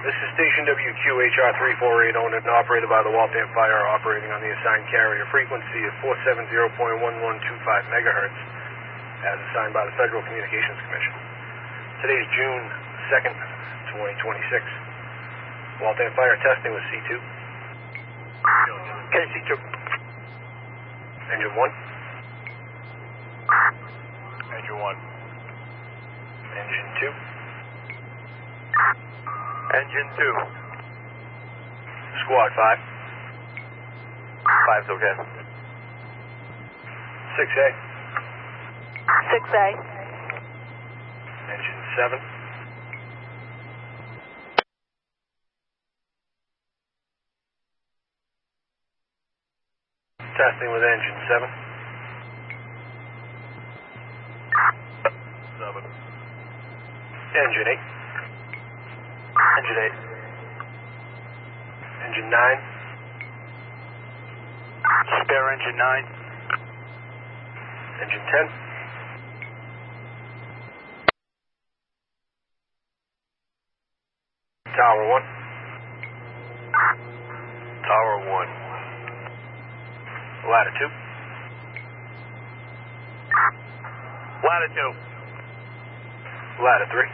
This is Station WQHR 348, owned and operated by the Waltham Fire, operating on the assigned carrier frequency of 470.1125 megahertz, as assigned by the Federal Communications Commission. Today is June 2nd, 2026. Waltham Fire testing with C2. Okay, C2. Engine 1. Engine 1. Engine 2. Engine 2. Squad 5. 5's okay. 6A. 6A. Engine 7. Testing with engine 7. 7. Engine 8. Engine 8. Engine 9. Spare engine 9. Engine 10. Tower 1. Tower 1. Ladder 2. Ladder 2. Ladder 3.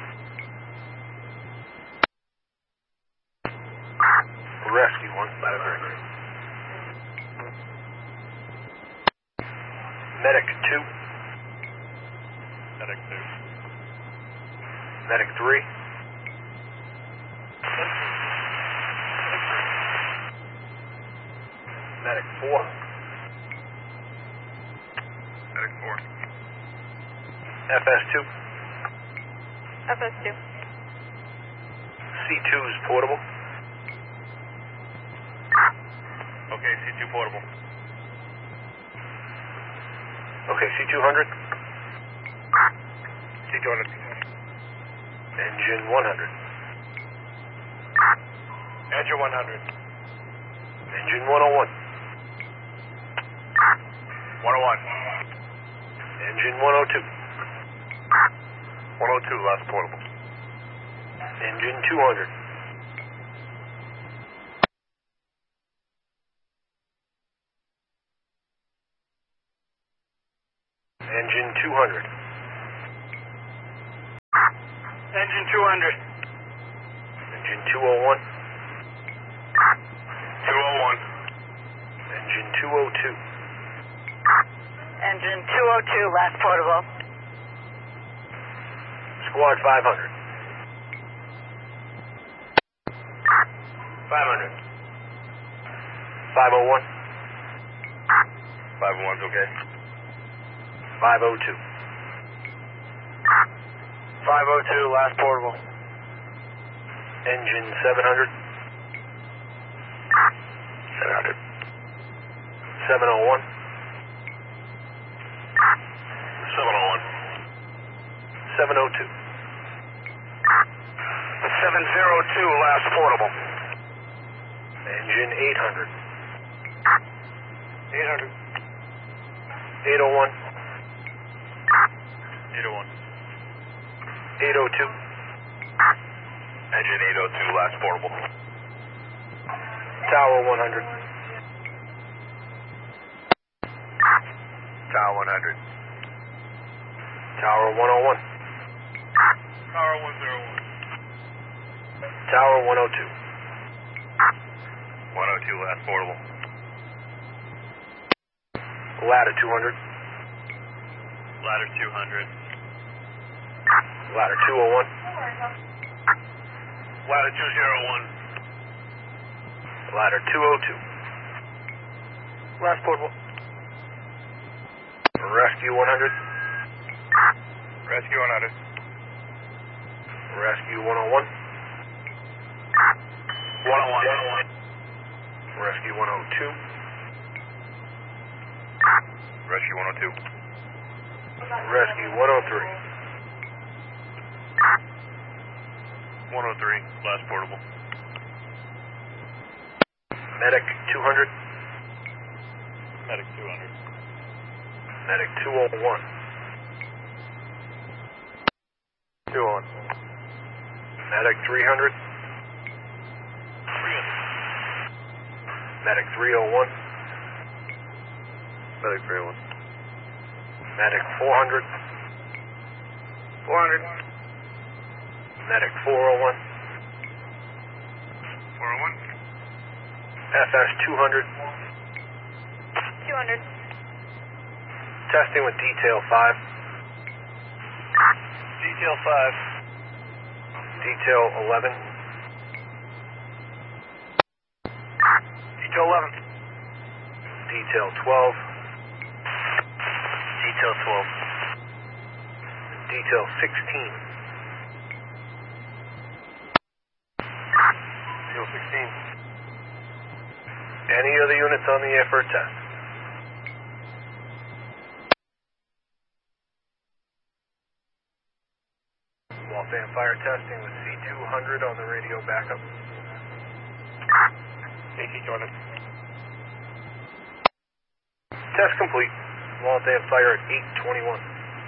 Rescue 1. Ladder 3. Medic 2. Medic 2. Medic 3. Medic 4. Medic 4. FS2. FS2. C2 is portable. Okay, C2 portable. Okay, C200. C200. Engine 100. Engine 100. Engine 101. 101. Engine 102. 102, last portable. Engine 200. Engine 200. Engine 200. Engine 201. 201. Engine 202. Engine 202, last portable. Squad 500. 500. 501. 501's okay. 502. 502, last portable. Engine 700. 700. 701. 701. 702. 702, last portable. Engine 800. 800. 801. 801. 802. Engine 802, last portable. Tower 100. Tower 100. Tower 101. Tower 101. Tower 102. 102, last portable. Ladder 200. Ladder 200. Ladder 201. Ladder 201. Ladder 202. Last portable. Rescue 100. Rescue 100. Rescue 101. 101. Rescue 102. Rescue 102. Rescue 103. 103, last portable. Medic 200. Medic 200. Medic 201. 201. Medic 300. Medic 301. Medic 301. Medic 400. 400. Medic 401. 401. FS 200. 200. Testing with Detail 5. Detail 5. Detail 11. Detail 11. Detail 12. Detail 12. Detail 16. Detail 16. Any other units on the air for a test? Waltham Fire testing with C200 on the radio backup. AC200. Test complete. Waltham Fire at 821.